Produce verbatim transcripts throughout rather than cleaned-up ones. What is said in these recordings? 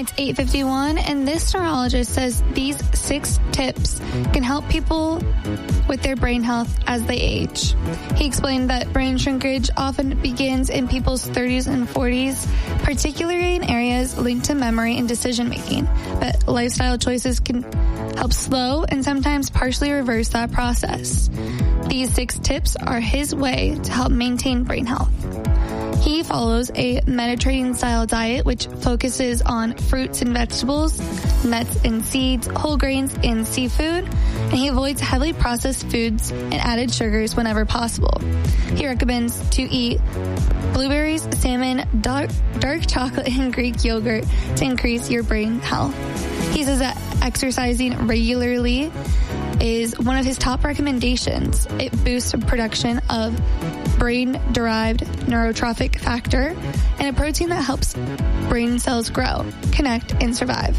It's eight fifty-one, and this neurologist says these six tips can help people with their brain health as they age. He explained that brain shrinkage often begins in people's thirties and forties, particularly in areas linked to memory and decision making, but lifestyle choices can help slow and sometimes partially reverse that process. These six tips are his way to help maintain brain health. He follows a Mediterranean-style diet which focuses on fruits and vegetables, nuts and seeds, whole grains, and seafood, and he avoids heavily processed foods and added sugars whenever possible. He recommends to eat blueberries, salmon, dark, dark chocolate, and Greek yogurt to increase your brain health. He says that exercising regularly is one of his top recommendations. It boosts production of brain-derived neurotrophic factor and a protein that helps brain cells grow, connect, and survive.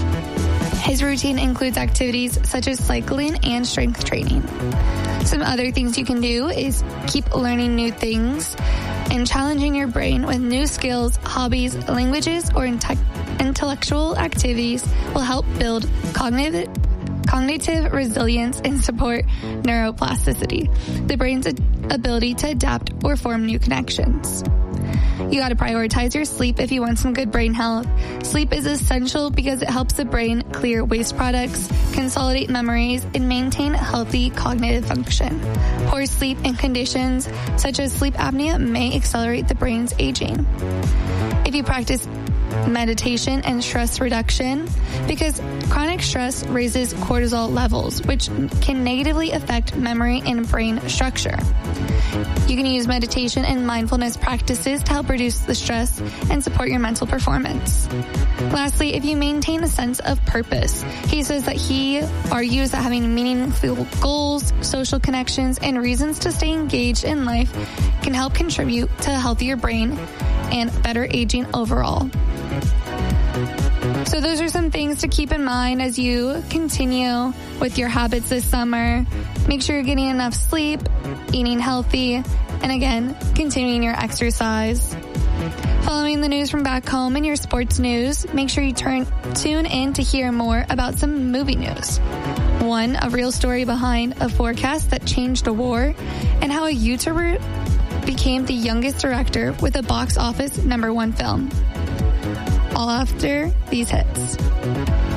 His routine includes activities such as cycling and strength training. Some other things you can do is keep learning new things and challenging your brain with new skills, hobbies, languages, or inte- intellectual activities will help build cognitive cognitive resilience and support neuroplasticity, the brain's ability to adapt or form new connections. You got to prioritize your sleep if you want some good brain health. Sleep is essential because it helps the brain clear waste products, consolidate memories, and maintain healthy cognitive function. Poor sleep and conditions such as sleep apnea may accelerate the brain's aging. If you practice meditation and stress reduction, because chronic stress raises cortisol levels, which can negatively affect memory and brain structure. You can use meditation and mindfulness practices to help reduce the stress and support your mental performance. Lastly, if you maintain a sense of purpose, he says that he argues that having meaningful goals, social connections, and reasons to stay engaged in life can help contribute to a healthier brain and better aging overall. So those are some things to keep in mind as you continue with your habits this summer. Make sure you're getting enough sleep, eating healthy, and again, continuing your exercise. Following the news from back home and your sports news, make sure you turn tune in to hear more about some movie news. One, a real story behind a forecast that changed a war, and how a YouTuber became the youngest director with a box office number one film. All after these hits.